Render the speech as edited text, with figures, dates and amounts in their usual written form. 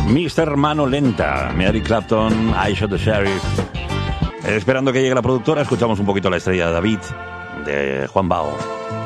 Mr. Mano Lenta, Mary Clapton, I Shot the Sheriff. Esperando que llegue la productora, escuchamos un poquito la estrella de David, de Juan Bao.